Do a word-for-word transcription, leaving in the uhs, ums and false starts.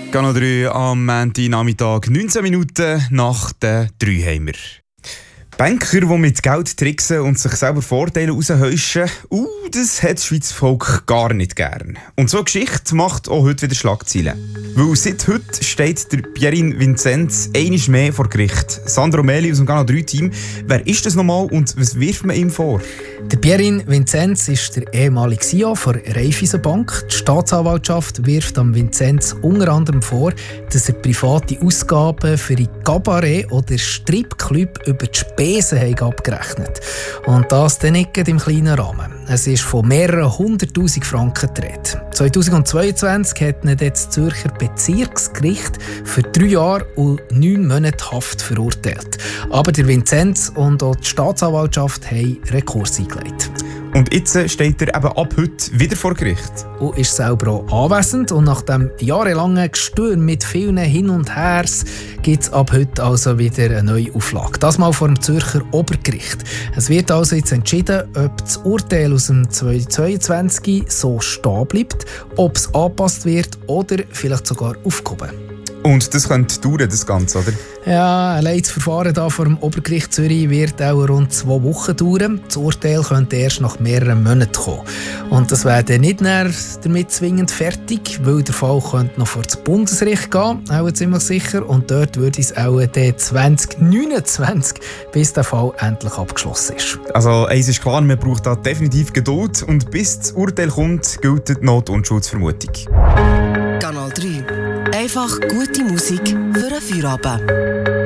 Kanal drei am Montagnachmittag, neunzehn Minuten nach der drei haben wir. Banker, die mit Geld tricksen und sich selber Vorteile raushäuschen, uh, das hat das Schweizer Volk gar nicht gern. Und so eine Geschichte macht auch heute wieder Schlagzeilen. Weil seit heute steht der Pierin Vinzenz einmal mehr vor Gericht. Sandro Meli aus dem Kanal drei Team. Wer ist das nochmal und was wirft man ihm vor? Der Pierin Vinzenz ist der ehemalige C E O der Raiffeisenbank. Die Staatsanwaltschaft wirft am Vinzenz unter anderem vor, dass er private Ausgaben für ein Kabarett oder Stripclub über die Spesen abgerechnet hat. Und das dann nicht im kleinen Rahmen. Es ist von mehreren hunderttausend Franken die Rede. zweitausendzweiundzwanzig hat ihn das Zürcher Bezirksgericht für drei Jahre und neun Monate Haft verurteilt. Aber der Vinzenz und auch die Staatsanwaltschaft haben Rekurs eingelegt. Und jetzt steht er eben ab heute wieder vor Gericht. Und ist selber auch anwesend. Und nach dem jahrelangen Gestürm mit vielen Hin und Hers gibt es ab heute also wieder eine neue Auflage. Das mal vor dem Zürcher Obergericht. Es wird also jetzt entschieden, ob das Urteil aus dem zweitausendzweiundzwanzig so stehen bleibt, ob es angepasst wird oder vielleicht sogar aufgehoben. Und das könnte dauern, das Ganze, oder? Ja, allein das Verfahren hier vor dem Obergericht Zürich wird auch rund zwei Wochen dauern. Das Urteil könnte erst nach mehreren Monaten kommen. Und das wäre dann nicht damit zwingend fertig, weil der Fall könnte noch vor das Bundesgericht gehen, auch ziemlich sicher. Und dort würde es auch zwanzig neunundzwanzig, bis der Fall endlich abgeschlossen ist. Also eins ist klar, man braucht da definitiv Geduld. Und bis das Urteil kommt, gilt die Not- und Unschuldsvermutung. Kanal drei. Einfach gute Musik für einen Feierabend.